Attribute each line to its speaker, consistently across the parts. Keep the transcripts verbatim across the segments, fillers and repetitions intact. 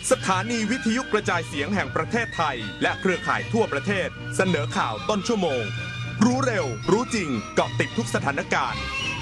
Speaker 1: สถานีวิทยุกระจายเสียงแห่งประเทศไทยและเครือข่ายทั่วประเทศเสนอข่าวต้นชั่วโมงรู้เร็วรู้จริงเกาะติดทุกสถานการณ์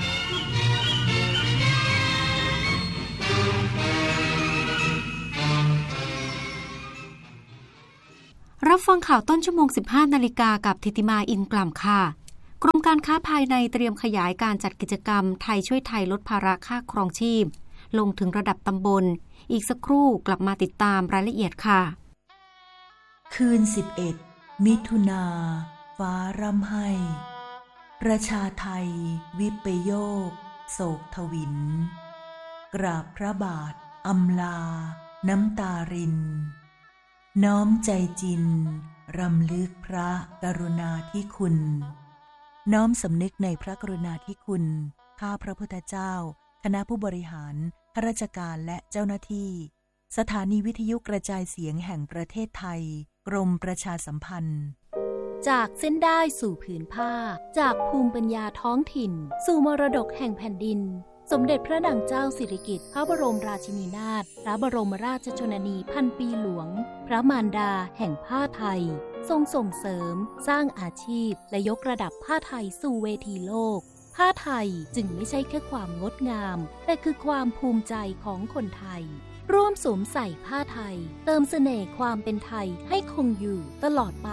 Speaker 2: รับฟังข่าวต้นชั่วโมง สิบห้านาฬิกากับธิติมาอินกล่ำค่ะกรมการค้าภายในเตรียมขยายการจัดกิจกรรมไทยช่วยไทยลดภาระค่าครองชีพลงถึงระดับตำบลอีกสักครู่กลับมาติดตามรายละเอียดค่ะ
Speaker 3: คืนสิบเอ็ดมิถุนาฟ้าร่ำไห้ประชาไทยวิปโยคโศกทวินกราบพระบาทอำลาน้ำตารินน้อมใจจินรำลึกพระกรุณาธิคุณน้อมสำนึกในพระกรุณาธิคุณข้าพระพุทธเจ้าคณะผู้บริหารข้าราชการและเจ้าหน้าที่สถานีวิทยุกระจายเสียงแห่งประเทศไทยกรมประชาสัมพันธ์
Speaker 4: จากเส้นได้สู่ผืนผ้าจากภูมิปัญญาท้องถิ่นสู่มรดกแห่งแผ่นดินสมเด็จพระนางเจ้าสิริกิติ์พระบรมราชินีนาถพระบรมราชชนนีพันปีหลวงพระมารดาแห่งผ้าไทยทรงส่งเสริมสร้างอาชีพและยกระดับผ้าไทยสู่เวทีโลกผ้าไทยจึงไม่ใช่แค่ความงดงามแต่คือความภูมิใจของคนไทยร่วมสวมใส่ผ้าไทยเติมเสน่ห์ความเป็นไทยให้คงอยู่ตลอดไป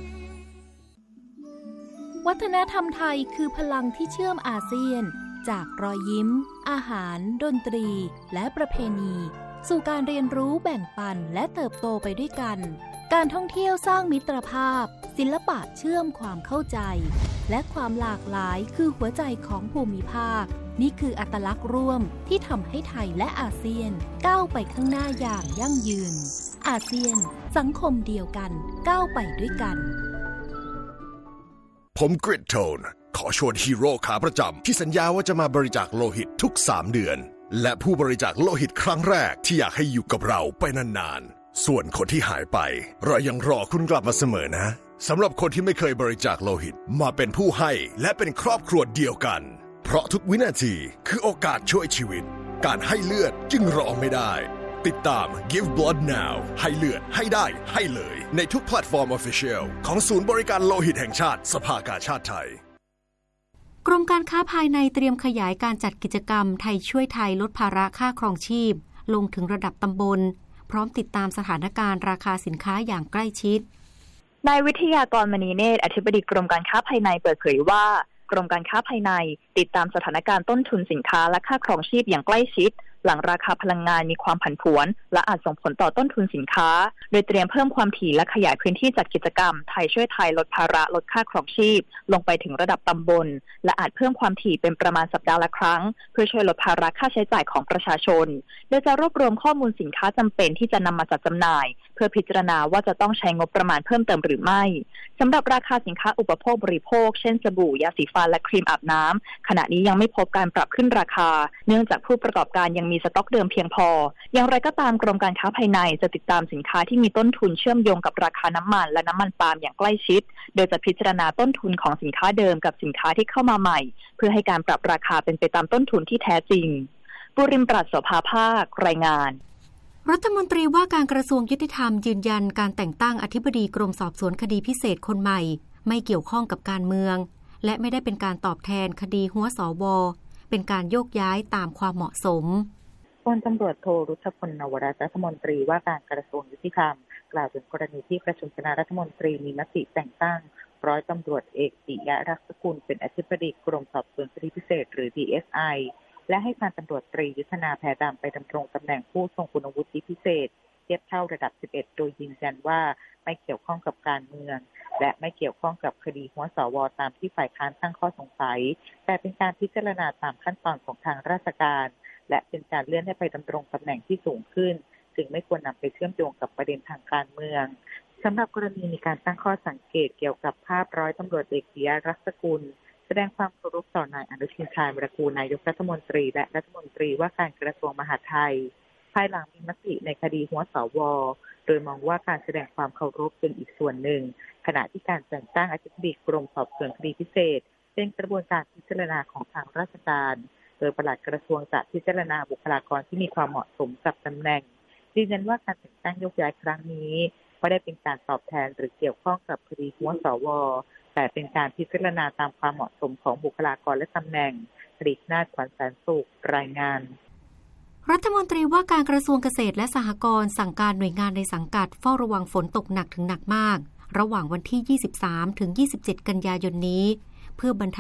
Speaker 4: วัฒนธรรมไทยคือพลังที่เชื่อมอาเซียนจากรอยยิ้มอาหารดนตรีและประเพณีสู่การเรียนรู้แบ่งปันและเติบโตไปด้วยกันการท่องเที่ยวสร้างมิตรภาพศิลปะเชื่อมความเข้าใจและความหลากหลายคือหัวใจของภูมิภาคนี่คืออัตลักษณ์ร่วมที่ทำให้ไทยและอาเซียนก้าวไปข้างหน้าอย่างยั่งยืนอาเซียนสังคมเดียวกันก้าวไปด้วยกัน
Speaker 5: ผมกริดโทนขอชวนฮีโร่ขาประจำที่สัญญาว่าจะมาบริจาคโลหิตทุกสามเดือนและผู้บริจาคโลหิตครั้งแรกที่อยากให้อยู่กับเราไปนานๆส่วนคนที่หายไปเรายังรอคุณกลับมาเสมอนะสำหรับคนที่ไม่เคยบริจาคโลหิตมาเป็นผู้ให้และเป็นครอบครัวเดียวกันเพราะทุกวินาทีคือโอกาสช่วยชีวิตการให้เลือดจึงรอไม่ได้ติดตาม Give Blood Now ให้เลือดให้ได้ให้เลยในทุกแพลตฟอร์ม Official ของศูนย์บริการโลหิตแห่งชาติสภากาชาดไทย
Speaker 2: กรมการค้าภายในเตรียมขยายการจัดกิจกรรมไทยช่วยไทยลดภาระค่าครองชีพลงถึงระดับตำบลพร้อมติดตามสถานการณ์ราคาสินค้าอย่างใกล้ชิด
Speaker 6: นายวิทยากรมณีเนตรอธิบดีกรมการค้าภายในเปิดเผยว่ากรมการค้าภายในติดตามสถานการณ์ต้นทุนสินค้าและค่าครองชีพอย่างใกล้ชิดหลังราคาพลังงานมีความผันผวนและอาจส่งผลต่อต้นทุนสินค้าโดยเตรียมเพิ่มความถี่และขยายพื้นที่จัดกิจกรรมไทยช่วยไทยลดภาระลดค่าครองชีพลงไปถึงระดับตำบลและอาจเพิ่มความถี่เป็นประมาณสัปดาห์ละครั้งเพื่อช่วยลดภาระค่าใช้จ่ายของประชาชนโดยจะรวบรวมข้อมูลสินค้าจำเป็นที่จะนำมาจัดจำหน่ายเพื่อพิจารณาว่าจะต้องใช้งบประมาณเพิ่มเติมหรือไม่สำหรับราคาสินค้าอุปโภคบริโภคเช่นสบู่ยาสีฟันและครีมอาบน้ำขณะนี้ยังไม่พบการปรับขึ้นราคาเนื่องจากผู้ประกอบการยังมีสต็อกเดิมเพียงพออย่างไรก็ตามกรมการค้าภายในจะติดตามสินค้าที่มีต้นทุนเชื่อมโยงกับราคาน้ำมันและน้ำมันปาล์มอย่างใกล้ชิดโดยจะพิจารณาต้นทุนของสินค้าเดิมกับสินค้าที่เข้ามาใหม่เพื่อให้การปรับราคาเป็นไปตามต้นทุนที่แท้จริงบุริมปราศโสภาภาครายงาน
Speaker 2: รัฐมนตรีว่าการกระทรวงยุติธรรมยืนยันการแต่งตั้งอธิบดีกรมสอบสวนคดีพิเศษคนใหม่ไม่เกี่ยวข้องกับการเมืองและไม่ได้เป็นการตอบแทนคดีหัวสวเป็นการโยกย้ายตามความเหมาะสม
Speaker 7: พลตำรวจโทรุชพล นวรัตน์รัฐมนตรีว่าการกระทรวงยุติธรรมกล่าวถึงกรณีที่ประชุมคณะรัฐมนตรีมีมติแต่งตั้งร้อยตำรวจเอกปิยะรักษกุลเป็นอธิบดีกรมสอบสวนคดีพิเศษหรือ ดี เอส ไอ และให้พันตำรวจตรียุทธนาแพรดำไปดำรงตำแหน่งผู้ทรงคุณวุฒิพิเศษเทียบเท่าระดับสิบเอ็ดโดยยืนยันว่าไม่เกี่ยวข้องกับการเมืองและไม่เกี่ยวข้องกับคดีหัวสวตามที่ฝ่ายค้านตั้งข้อสงสัยแต่เป็นการพิจารณาตามขั้นตอนของทางราชการและเป็นการเลื่อนให้ไปดำรงตำแหน่งที่สูงขึ้นจึงไม่ควรนำไปเชื่อมโยงกับประเด็นทางการเมืองสำหรับกรณีมีการตั้งข้อสังเกตเกี่ยวกับภาพร้อยตำรวจเอกปิยะรักษกุลแสดงความเคารพต่อนายอนุทินชาญวิรากูลนายกรัฐมนตรีและรัฐมนตรีว่าการกระทรวงมหาดไทยภายหลังมีมติในคดีหัวสวโดยมองว่าการแสดงความเคารพเป็นอีกส่วนหนึ่งขณะที่การแต่งตั้งอธิบดีกรมสอบสวนคดีพิเศษเป็นกระบวนการพิจารณาของทางราชการโดยปลัดกระทรวงจะพิจารณาบุคลากรที่มีความเหมาะสมกับตำแหน่งยืนยันว่าการแต่งตั้งยกย้ายครั้งนี้ไม่ได้เป็นการตอบแทนหรือเกี่ยวข้องกับคดีหัวสวแต่เป็นการพิจารณาตามความเหมาะสมของบุคลากรและตำแหน่งกฤษณาถ ขวัญแสนสุขรายงาน
Speaker 2: รัฐมนตรีว่าการกระทรวงเกษตรและสหกรณ์สั่งการหน่วยงานในสังกัดเฝ้าระวังฝนตกหนักถึงหนักมากระหว่างวันที่ยี่สิบสามถึงยี่สิบเจ็ดกันยายนนี้เพื่อบรรเทา